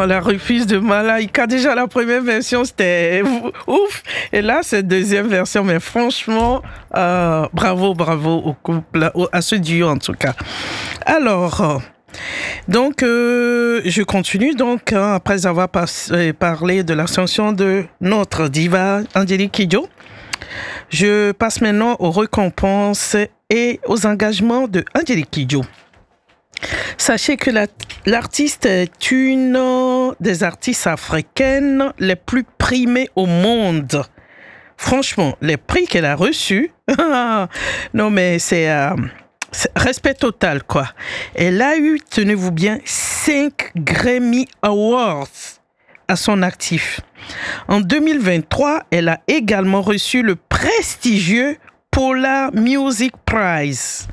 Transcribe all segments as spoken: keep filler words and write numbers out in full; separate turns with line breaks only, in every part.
dans La Refuse de Malaika. Déjà, la première version, c'était ouf. Et là, cette deuxième version, mais franchement, euh, bravo, bravo au couple, à ce duo en tout cas. Alors, donc, euh, je continue. Donc, hein, après avoir pas, euh, parlé de l'ascension de notre diva Angélique Kidjo, je passe maintenant aux récompenses et aux engagements de Angélique Kidjo. Sachez que la, l'artiste est une des artistes africaines les plus primées au monde. Franchement, les prix qu'elle a reçus, non mais c'est, euh, c'est respect total quoi. Elle a eu, tenez-vous bien, cinq Grammy Awards à son actif. En deux mille vingt-trois, elle a également reçu le prestigieux Polar Music Prize.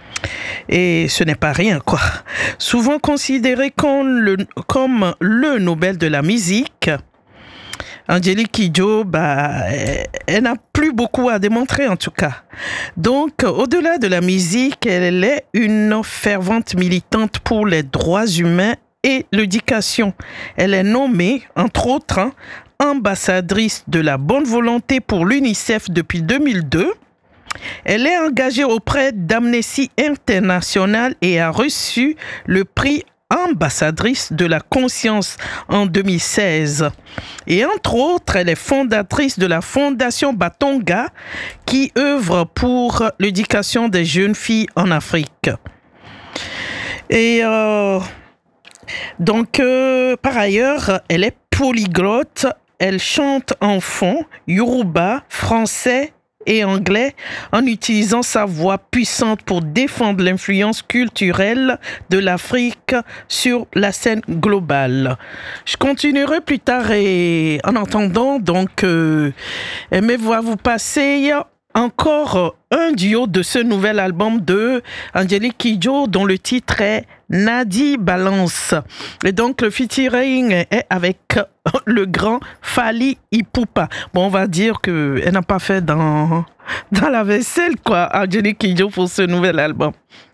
Et ce n'est pas rien, quoi. Souvent considéré comme le, comme le Nobel de la musique, Angélique Kidjo, bah, elle n'a plus beaucoup à démontrer, en tout cas. Donc, au-delà de la musique, elle est une fervente militante pour les droits humains et l'éducation. Elle est nommée, entre autres, hein, ambassadrice de la bonne volonté pour l'UNICEF depuis deux mille deux. Elle est engagée auprès d'Amnesty International et a reçu le prix ambassadrice de la conscience en deux mille seize. Et entre autres, elle est fondatrice de la Fondation Batonga qui œuvre pour l'éducation des jeunes filles en Afrique. Et euh, donc, euh, par ailleurs, elle est polyglotte. Elle chante en fond, yoruba, français et anglais en utilisant sa voix puissante pour défendre l'influence culturelle de l'Afrique sur la scène globale. Je continuerai plus tard et en entendant donc euh, mais va vous passer encore un duo de ce nouvel album de Angélique Kidjo dont le titre est Nadi Balance. Et donc le featuring est avec le grand Fally Ipupa. Bon, on va dire qu'elle n'a pas fait dans, dans la vaisselle, quoi, Angélique Kidjo pour ce nouvel album.